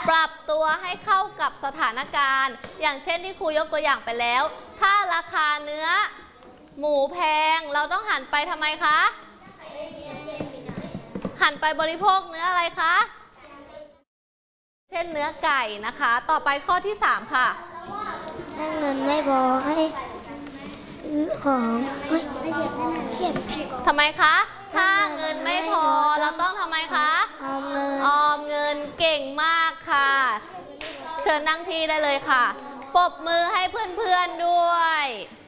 ปรับตัวให้เข้ากับสถานการณ์อย่างเช่นที่ครูยกตัวอย่างไปแล้วถ้าราคาเนื้อหมูแพงเราต้องหันไปทำไมคะหันไปบริโภคเนื้ออะไรคะเช่นเนื้อไก่นะคะต่อไปข้อที่3ค่ะถ้าเงินไม่พอให้ซื้อของทำไมคะถ้าเงินไม่พอเราต้องทำไมคะออมเงินเก่งมากค่ะเชิญนั่งที่ได้เลยค่ะปรบมือให้เพื่อนๆด้วย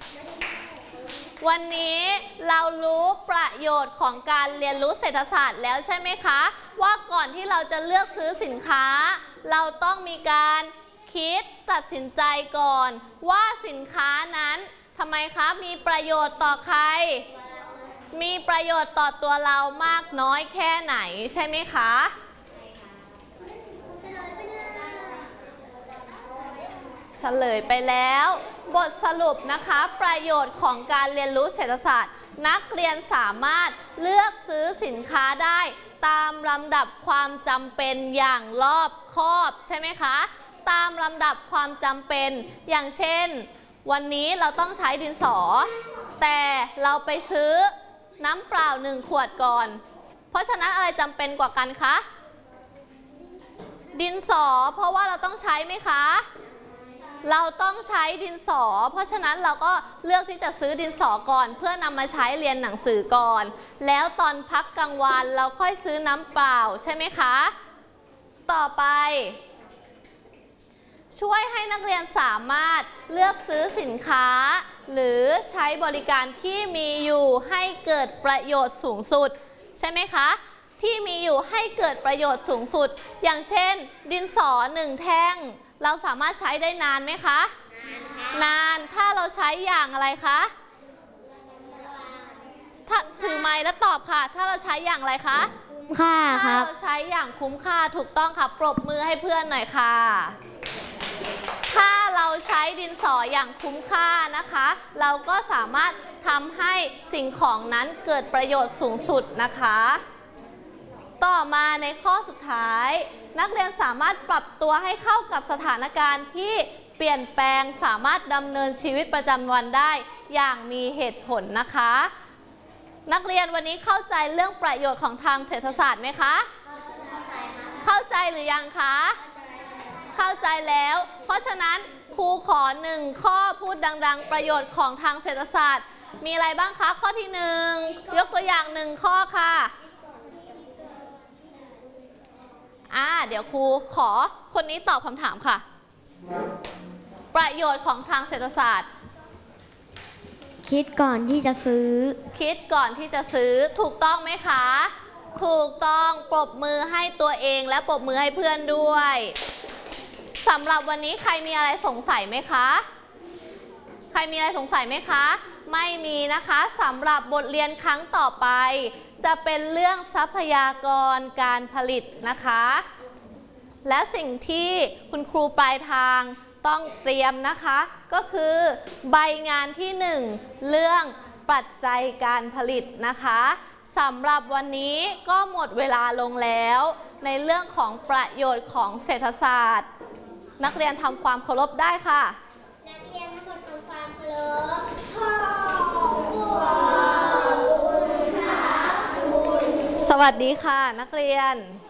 วันนี้เรารู้ประโยชน์ของการเรียนรู้เศรษฐศาสตร์แล้วใช่ไหมคะว่าก่อนที่เราจะเลือกซื้อสินค้าเราต้องมีการคิดตัดสินใจก่อนว่าสินค้านั้นทำไมคะมีประโยชน์ต่อใครมีประโยชน์ต่อตัวเรามากน้อยแค่ไหนใช่ไหมคะเฉลยไปแล้วบทสรุปนะคะประโยชน์ของการเรียนรู้เศรษฐศาสตร์นักเรียนสามารถเลือกซื้อสินค้าได้ตามลำดับความจำเป็นอย่างรอบคอบใช่ไหมคะตามลำดับความจำเป็นอย่างเช่นวันนี้เราต้องใช้ดินสอแต่เราไปซื้อน้ำเปล่า1 ขวดก่อนเพราะฉะนั้นอะไรจำเป็นกว่ากันคะดินสอเพราะว่าเราต้องใช้ไหมคะเราต้องใช้ดินสอเพราะฉะนั้นเราก็เลือกที่จะซื้อดินสอก่อนเพื่อนำมาใช้เรียนหนังสือก่อนแล้วตอนพักกลางวันเราค่อยซื้อน้ำเปล่าใช่ไหมคะต่อไปช่วยให้นักเรียนสามารถเลือกซื้อสินค้าหรือใช้บริการที่มีอยู่ให้เกิดประโยชน์สูงสุดใช่ไหมคะที่มีอยู่ให้เกิดประโยชน์สูงสุดอย่างเช่นดินสอ1 แท่งเราสามารถใช้ได้นานไหมคะนานถ้าเราใช้อย่างอะไรคะถ้าถือไมค์แล้วตอบค่ะถ้าเราใช้อย่างอะไรคะคุ้มค่าครับถ้าเราใช้อย่างคุ้มค่าถูกต้องค่ะปรบมือให้เพื่อนหน่อยค่ะถ้าเราใช้ดินสออย่างคุ้มค่านะคะเราก็สามารถทำให้สิ่งของนั้นเกิดประโยชน์สูงสุดนะคะต่อมาในข้อสุดท้ายนักเรียนสามารถปรับตัวให้เข้ากับสถานการณ์ที่เปลี่ยนแปลงสามารถดำเนินชีวิตประจำวันได้อย่างมีเหตุผลนะคะนักเรียนวันนี้เข้าใจเรื่องประโยชน์ของทางเศรษฐศาสตร์ไหมคะเข้าใจหรือยังคะเข้าใจแล้วเพราะฉะนั้นครูขอ1 ข้อพูดดังๆประโยชน์ของทางเศรษฐศาสตร์มีอะไรบ้างคะข้อที่1ยกตัวอย่าง1 ข้อค่ะเดี๋ยวครูขอคนนี้ตอบคำถามค่ะประโยชน์ของทางเศรษฐศาสตร์คิดก่อนที่จะซื้อคิดก่อนที่จะซื้อถูกต้องไหมคะถูกต้องปรบมือให้ตัวเองและปรบมือให้เพื่อนด้วยสำหรับวันนี้ใครมีอะไรสงสัยไหมคะใครมีอะไรสงสัยไหมคะไม่มีนะคะสำหรับบทเรียนครั้งต่อไปจะเป็นเรื่องทรัพยากรการผลิตนะคะและสิ่งที่คุณครูปลายทางต้องเตรียมนะคะก็คือใบงานที่1เรื่องปัจจัยการผลิตนะคะสำหรับวันนี้ก็หมดเวลาลงแล้วในเรื่องของประโยชน์ของเศรษฐศาสตร์นักเรียนทำความเคารพได้ค่ะนักเรียนทั้งหมดทำความเคารพขอบคุณค่ะสวัสดีค่ะนักเรียน